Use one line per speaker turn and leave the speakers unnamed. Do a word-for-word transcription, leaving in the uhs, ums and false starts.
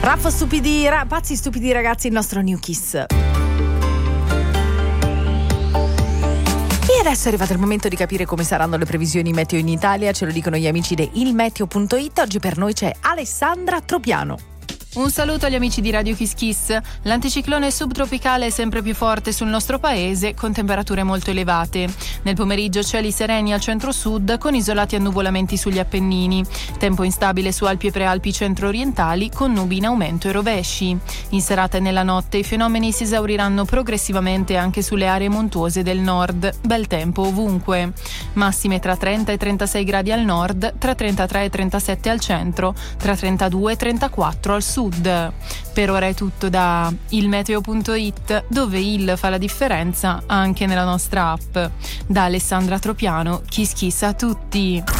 Raffa stupidi, ra- pazzi stupidi ragazzi, il nostro New Kiss. E adesso è arrivato il momento di capire come saranno le previsioni meteo in Italia, ce lo dicono gli amici di ilmeteo punto it. Oggi per noi c'è Alessandra Tropiano.
Un saluto agli amici di Radio Kiss Kiss. L'anticiclone subtropicale è sempre più forte sul nostro paese, con temperature molto elevate. Nel pomeriggio cieli sereni al centro-sud, con isolati annuvolamenti sugli Appennini. Tempo instabile su Alpi e Prealpi centro-orientali, con nubi in aumento e rovesci. In serata e nella notte i fenomeni si esauriranno progressivamente anche sulle aree montuose del nord. Bel tempo ovunque. Massime tra trenta e trentasei gradi al nord, tra trentatré e trentasette al centro, tra trentadue e trentaquattro al sud. Per ora è tutto da ilmeteo punto it, dove il fa la differenza anche nella nostra app. Da Alessandra Tropiano, Kiss Kiss a tutti.